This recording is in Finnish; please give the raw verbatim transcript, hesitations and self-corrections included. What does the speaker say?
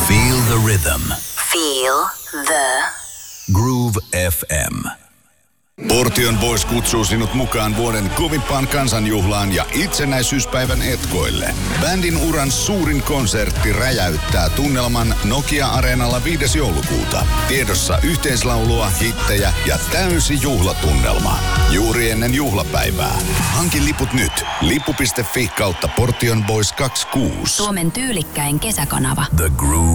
Feel the rhythm. Feel the Groove F M. Portion Boys kutsuu sinut mukaan vuoden kovimpaan kansanjuhlaan ja itsenäisyyspäivän etkoille. Bändin uran suurin konsertti räjäyttää tunnelman Nokia-areenalla viides joulukuuta. Tiedossa yhteislaulua, hittejä ja täysi juhlatunnelma. Juuri ennen juhlapäivää. Hanki liput nyt. Lippu piste fi kautta Portion Boys kaksikymmentäkuusi. Suomen tyylikkäin kesäkanava. The Groove